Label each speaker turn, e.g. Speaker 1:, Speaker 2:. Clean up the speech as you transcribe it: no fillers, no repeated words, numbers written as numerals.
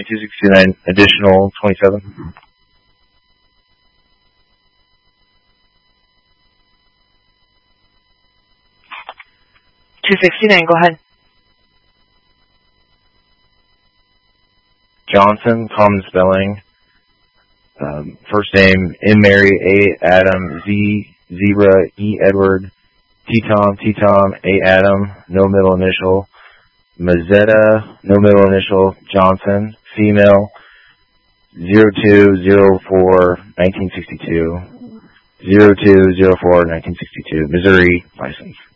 Speaker 1: 2269 additional 27.
Speaker 2: 269, go ahead.
Speaker 1: Johnson, common spelling. First name, M. Mary, A. Adam, Z. Zebra, E. Edward, T. Tom, A. Adam, no middle initial. Mazzetta, no middle initial. Johnson, female, 02/04/1962. 02/04/1962, Missouri license.